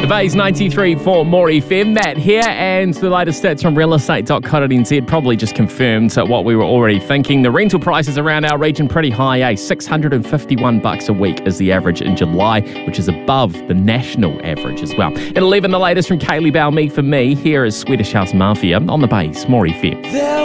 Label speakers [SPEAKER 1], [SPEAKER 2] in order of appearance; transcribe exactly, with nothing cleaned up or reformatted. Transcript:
[SPEAKER 1] The Bay's ninety-three for More F M. Matt here, and the latest stats from real estate dot co dot n z probably just confirmed what we were already thinking. The rental prices around our region pretty high, eh? six hundred fifty-one bucks a week is the average in July, which is above the national average as well. At eleven, the latest from Kaylee Bell, Me For Me. Here is Swedish House Mafia on the Bay's More F M.